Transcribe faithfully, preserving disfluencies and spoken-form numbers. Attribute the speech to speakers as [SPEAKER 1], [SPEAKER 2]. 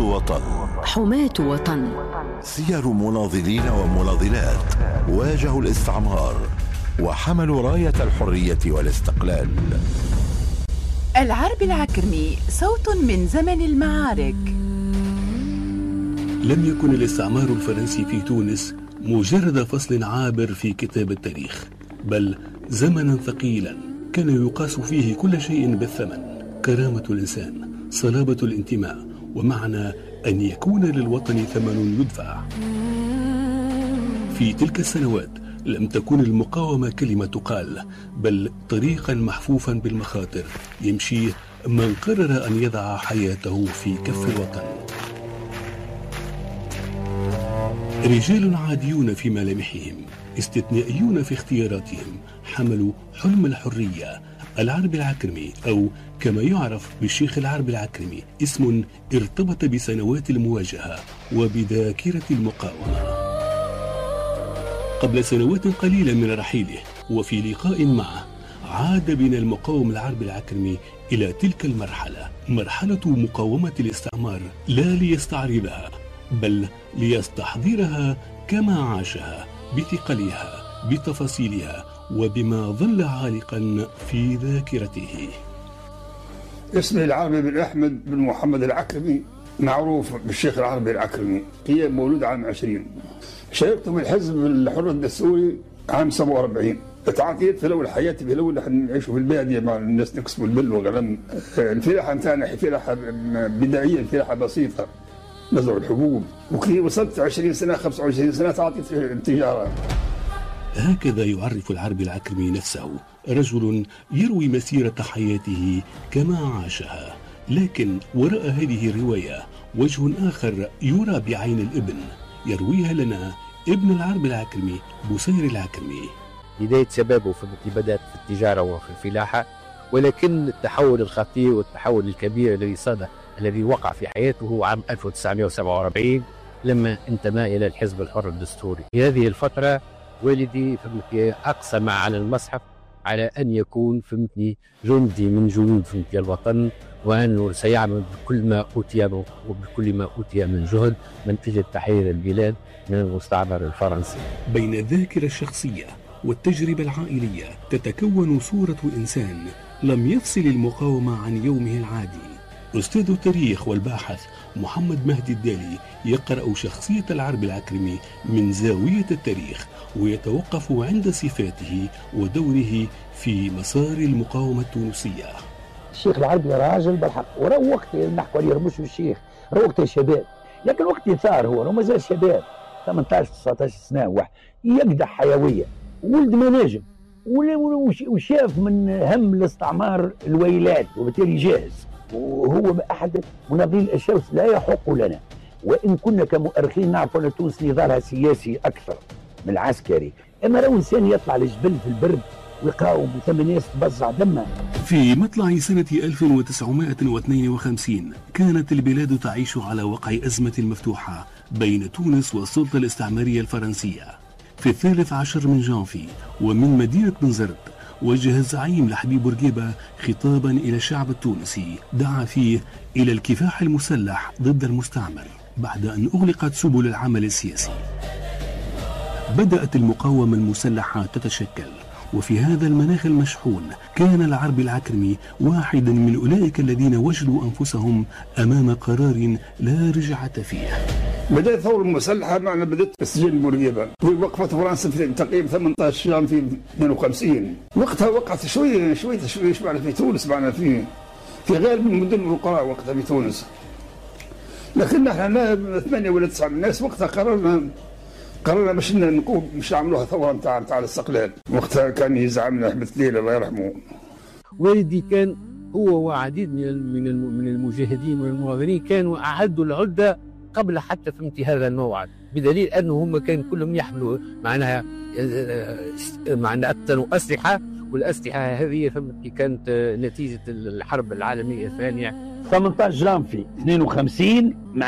[SPEAKER 1] الوطن،
[SPEAKER 2] حماة وطن،
[SPEAKER 1] سير مناضلين ومناضلات واجهوا الاستعمار وحملوا راية الحرية والاستقلال.
[SPEAKER 3] العرب العكرمي، صوت من زمن المعارك.
[SPEAKER 4] لم يكن الاستعمار الفرنسي في تونس مجرد فصل عابر في كتاب التاريخ، بل زمنا ثقيلا كان يقاس فيه كل شيء بالثمن: كرامة الإنسان، صلابة الانتماء، ومعنى أن يكون للوطن ثمن يدفع. في تلك السنوات لم تكن المقاومة كلمة تقال، بل طريقا محفوفا بالمخاطر يمشيه من قرر أن يضع حياته في كف الوطن. رجال عاديون في ملامحهم، استثنائيون في اختياراتهم، حملوا حلم الحرية. العرب العكرمي، أو كما يعرف بالشيخ العرب العكرمي، اسم ارتبط بسنوات المواجهة وبذاكرة المقاومة. قبل سنوات قليلة من رحيله وفي لقاء معه، عاد بنا المقاوم العرب العكرمي إلى تلك المرحلة، مرحلة مقاومة الاستعمار، لا ليستعرضها بل ليستحضرها كما عاشها، بثقلها، بتفاصيلها، وبما ظل عالقا في ذاكرته.
[SPEAKER 5] اسمي العربي بن أحمد بن محمد العكرمي، معروف بالشيخ العربي العكرمي. هي مولود عام عشرين. شاركت بالحزب الحر الدستوري عام سبعة وأربعين. تعاطيت في الاول حياتي في الاول نحن نعيشوا في الباديه مع الناس، نكسبوا البل وغنم. الفلاحه نتاعنا فلاحه بدائيه، فلاحه بسيطه، نزرع الحبوب. وكي وصلت عشرين سنه خمسة وعشرين سنه تعاطيت في التجاره.
[SPEAKER 4] هكذا يعرف العربي العكرمي نفسه: رجل يروي مسيرة حياته كما عاشها. لكن وراء هذه الرواية وجه آخر يرى بعين الابن، يرويها لنا ابن العربي العكرمي بوسير العكرمي.
[SPEAKER 6] بداية شبابه بدأت في التجارة وفي الفلاحة، ولكن التحول الخطير والتحول الكبير الذي صار الذي وقع في حياته هو عام ألف وتسعمائة وسبعة وأربعين لما انتمى إلى الحزب الحر الدستوري. في هذه الفترة والدي فهمتني أقسم على المصحف على أن يكون فهمتني جندي من جنود فهمتني الوطن، وأنه سيعمل بكل ما أوتي وبكل ما أوتي من جهد من أجل تحرير البلاد من المستعمر الفرنسي.
[SPEAKER 4] بين الذاكرة الشخصية والتجربة العائلية تتكون صورة إنسان لم يفصل المقاومة عن يومه العادي. أستاذ التاريخ والباحث محمد مهدي الدالي يقرأ شخصية العربي العكرمي من زاوية التاريخ، ويتوقف عند صفاته ودوره في مسار المقاومة التونسية.
[SPEAKER 7] الشيخ العربي راجل بالحق، وراه وقت نحكوا عليه رموش الشيخ، راه وقت شباب، لكن وقت ثار هو راه مازال شباب، ثمانية عشر تسعة عشر سنة، واحد يقدح حيوية، ولد مناجم، وشاف من هم الاستعمار الويلات، وبالتالي جاهز، وهو أحد مناضلين الشمس. لا يحق لنا، وإن كنا كمؤرخين نعرف أن تونس نظامها سياسي أكثر من العسكري، أما لو إنسان يطلع للجبل في البرد ويقاوم وثم ناس تبزع دمها.
[SPEAKER 4] في مطلع سنة ألف وتسعمائة واثنين وخمسين كانت البلاد تعيش على وقع أزمة مفتوحة بين تونس والسلطة الاستعمارية الفرنسية. في الثالث عشر من جانفي ومن مدينة بنزرت وجه الزعيم لحبيب بورقيبة خطابا إلى الشعب التونسي دعا فيه إلى الكفاح المسلح ضد المستعمر بعد أن أغلقت سبل العمل السياسي. بدأت المقاومة المسلحة تتشكل، وفي هذا المناخ المشحون كان العربي العكرمي واحدا من أولئك الذين وجدوا أنفسهم أمام قرار لا رجعة فيه.
[SPEAKER 5] بدأت الثورة المسلحة معنا، بدأت السجن بورقيبة، وقفت فرنسا في تقريبا ثمانية عشر جانفي اثنين وخمسين. وقتها وقعت شوية شوية شوية معنا في تونس، معنا في في غالب المدن والقرى وقتها في تونس. لكن احنا ثمانية ولا تسعة من الناس وقتها قررنا قررنا باش نقوم باش نعملوها ثورة نتاع نتاع الاستقلال. وقتها كان يزعمنا أحمد ليل الله يرحمه.
[SPEAKER 6] والدي كان هو وعديد من من المجاهدين والمناضلين كانوا أعدوا العدة قبل حتى فهمت هذا الموعد، بدليل أنه هم كان كلهم يحملوا معناها معناها أسلحة، والأسلحة هذه فهمت كانت نتيجة الحرب العالمية الثانية.
[SPEAKER 7] ثمانية عشر جانفي اثنين وخمسين